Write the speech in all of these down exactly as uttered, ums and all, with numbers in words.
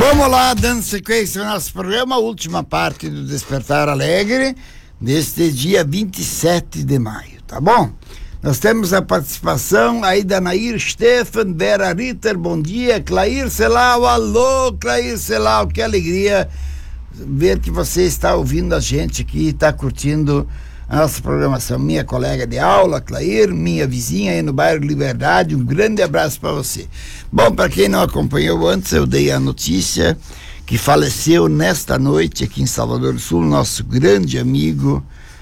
Vamos lá, dando sequência ao nosso programa, a última parte do Despertar Alegre, neste dia vinte e sete de maio, tá bom? Nós temos a participação aí da Nair Stefan, Vera Ritter, bom dia, Clair Celau, alô, Clair Celau, que alegria ver que você está ouvindo a gente aqui, está curtindo a nossa programação. Minha colega de aula, Clair, minha vizinha aí no bairro Liberdade, um grande abraço para você. Bom, para quem não acompanhou antes, eu dei a notícia que faleceu nesta noite aqui em Salvador do Sul, nosso grande amigo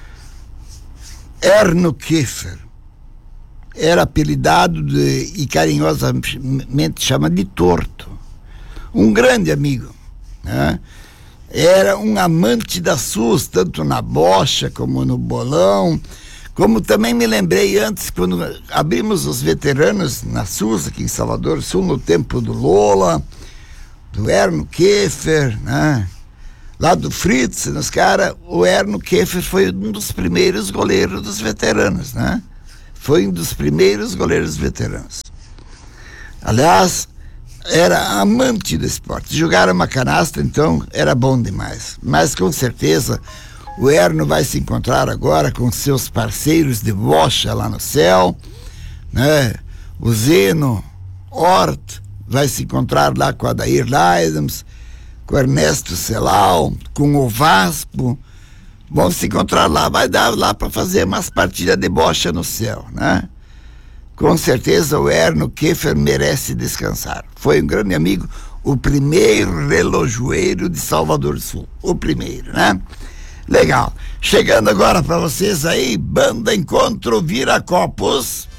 Erno Keffer. Era apelidado de, e carinhosamente chama de Torto. Um grande amigo, né? Era um amante da S U S, tanto na bocha como no bolão, como também me lembrei antes, quando abrimos os veteranos na S U S aqui em Salvador do Sul, no tempo do Lola, do Erno Keffer, né? Lá do Fritz, nos cara, o Erno Keffer foi um dos primeiros goleiros dos veteranos, né? Foi um dos primeiros goleiros veteranos. Aliás, era amante do esporte. Jogar uma canastra, então, era bom demais. Mas, com certeza, o Erno vai se encontrar agora com seus parceiros de bocha lá no céu, né? O Zeno Hort vai se encontrar lá com a Adair Leidens, com o Ernesto Celau, com o Vasco. Vão se encontrar lá, vai dar lá para fazer umas partidas de bocha no céu, né? Com certeza o Erno Keffer merece descansar. Foi um grande amigo, o primeiro relojoeiro de Salvador do Sul. O primeiro, né? Legal. Chegando agora para vocês aí, Banda Encontro Viracopos.